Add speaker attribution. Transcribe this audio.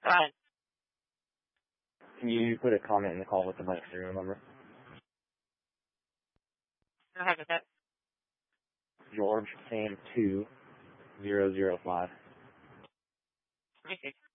Speaker 1: ahead.
Speaker 2: Can you put a comment in the call with the mic serial number?
Speaker 1: Go ahead with it.
Speaker 2: George Sam 2005.
Speaker 1: Let me see.